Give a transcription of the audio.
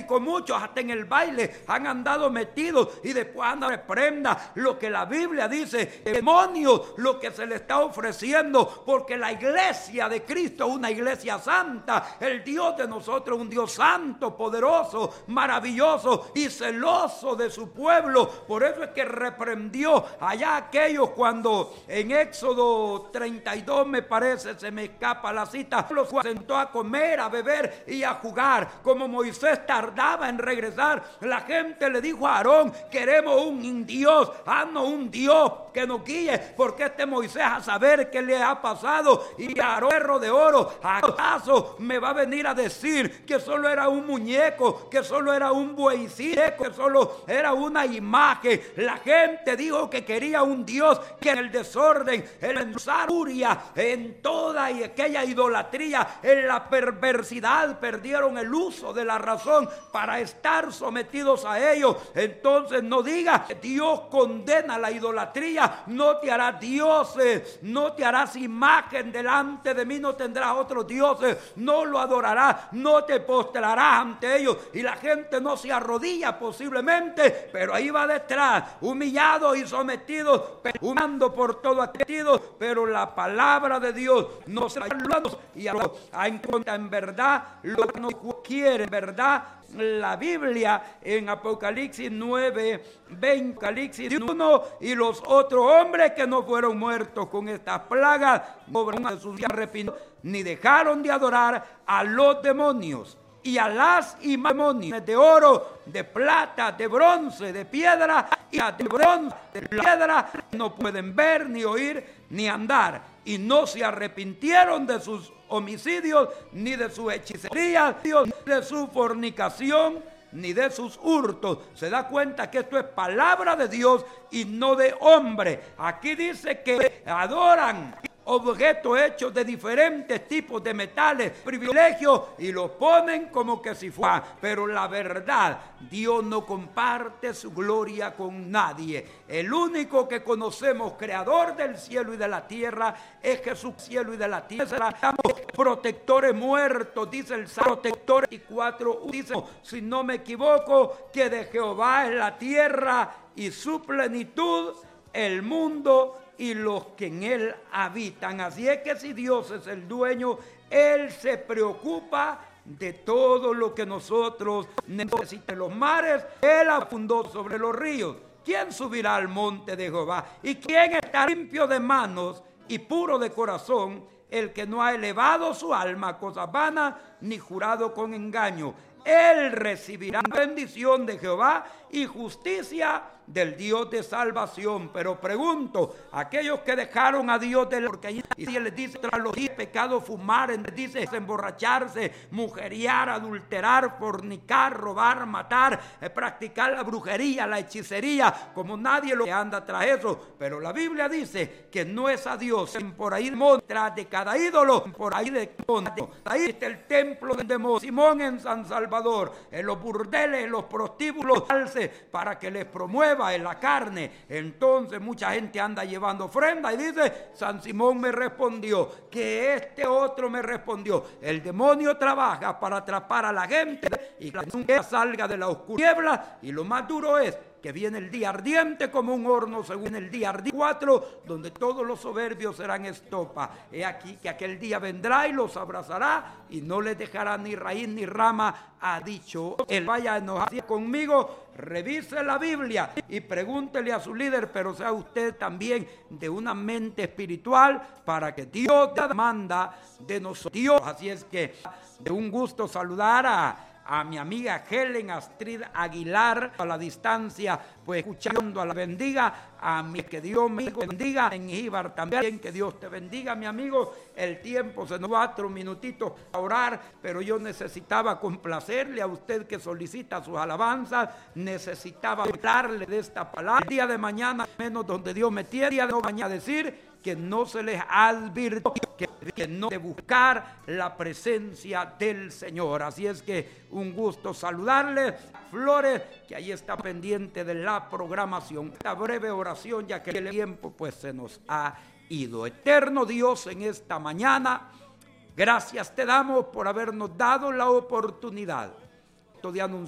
con muchos, hasta en el baile han andado metidos y después andan reprenda lo que la Biblia dice, demonios, lo que se le está ofreciendo, porque la iglesia de Cristo es una iglesia santa. El Dios de nosotros es un Dios santo, poderoso, maravilloso y celoso de su pueblo. Por eso es que reprendió allá aquellos cuando en Éxodo 32, me parece, se me escapa la cita, los sentó a comer, a beber y a jugar. Como Moisés tardaba en regresar, la gente le dijo a Aarón: queremos un Dios, haznos un Dios que nos guíe, porque este Moisés a saber qué le ha pasado. Y Aarón, perro de oro, ¿acaso me va a venir a decir que solo era un muñeco, que solo era un bueycito, que solo era una imagen? La gente dijo que quería un Dios que en el desorden, en la furia, en toda y aquella idolatría, en la perversidad, perdieron el uso de la razón para estar sometidos a ellos. Entonces no digas que Dios condena la idolatría. No te harás dioses, no te harás imagen delante de mí, no tendrás otros dioses, no lo adorarás, no te postrarás ante ellos. Y la gente no se arrodilla posiblemente, pero ahí va detrás, humillado y sometido, humillando por todo aquello. Pero la palabra de Dios nos ayuda y a encontrar en verdad lo que nos quiere, en verdad. La Biblia en Apocalipsis 9, 20, Apocalipsis 1, y los otros hombres que no fueron muertos con estas plagas, no se arrepintieron ni dejaron de adorar a los demonios y a las imágenes de oro, de plata, de bronce, de piedra y de bronce, de piedra, no pueden ver, ni oír, ni andar, y no se arrepintieron de sus homicidios, ni de su hechicería, ni de su fornicación, ni de sus hurtos. Se da cuenta que esto es palabra de Dios y no de hombre. Aquí dice que adoran objetos hechos de diferentes tipos de metales, privilegios, y los ponen como que si fuera. Pero la verdad, Dios no comparte su gloria con nadie. El único que conocemos, creador del cielo y de la tierra, es Jesús, cielo y de la tierra. Protectores muertos, dice el Salmo, protectores 24, dice, si no me equivoco, que de Jehová es la tierra y su plenitud, el mundo y los que en él habitan. Así es que si Dios es el dueño, Él se preocupa de todo lo que nosotros necesitamos. Los mares, Él fundó sobre los ríos. ¿Quién subirá al monte de Jehová? ¿Y quién está limpio de manos y puro de corazón? El que no ha elevado su alma a cosas vanas, ni jurado con engaño. Él recibirá bendición de Jehová y justicia del Dios de salvación. Pero pregunto, aquellos que dejaron a Dios porque ahí les dice tras los 10 pecados: fumar, les dice emborracharse, mujeriar, adulterar, fornicar, robar, matar, practicar la brujería, la hechicería, como nadie lo anda tras eso. Pero la Biblia dice que no es a Dios por ahí tras de cada ídolo, por ahí de ahí está el templo de Simón en San Salvador, en los burdeles, en los prostíbulos, para que les promueva en la carne. Entonces mucha gente anda llevando ofrenda y dice: San Simón me respondió, que este otro me respondió. El demonio trabaja para atrapar a la gente y que nunca salga de la oscuridad. Y lo más duro es que viene el día ardiente como un horno, según el día ardiente 4, donde todos los soberbios serán estopa. He aquí que aquel día vendrá y los abrazará y no les dejará ni raíz ni rama, ha dicho él. Vaya a enojarse conmigo, revise la Biblia y pregúntele a su líder, pero sea usted también de una mente espiritual, para que Dios demanda de nosotros. Así es que de un gusto saludar a mi amiga Helen Astrid Aguilar a la distancia, pues escuchando, a la bendiga, a mi que Dios me bendiga, en Ibar también, que Dios te bendiga, mi amigo. El tiempo se nos va, 4 minutitos a orar, pero yo necesitaba complacerle a usted que solicita sus alabanzas, necesitaba hablarle de esta palabra. El día de mañana, menos donde Dios me tiene, día de mañana a decir que no se les advirtió que no de buscar la presencia del Señor. Así es que un gusto saludarles. Flores, que ahí está pendiente de la programación. Esta breve oración, ya que el tiempo pues se nos ha ido. Eterno Dios, en esta mañana, gracias te damos por habernos dado la oportunidad de anunciar